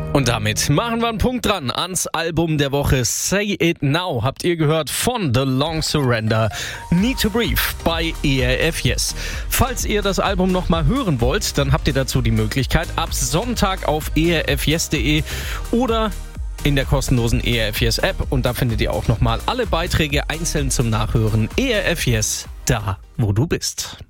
Und damit machen wir einen Punkt dran ans Album der Woche. Say It Now habt ihr gehört von The Long Surrender. Need to Breathe bei ERF Yes. Falls ihr das Album nochmal hören wollt, dann habt ihr dazu die Möglichkeit ab Sonntag auf erfyes.de oder in der kostenlosen ERF Yes App. Und da findet ihr auch nochmal alle Beiträge einzeln zum Nachhören. ERF Yes, da wo du bist.